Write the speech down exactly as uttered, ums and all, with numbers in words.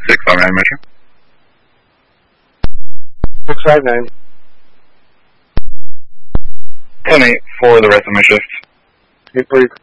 six five nine Metro. six five nine. ten eight for the rest of my shift. eight, please.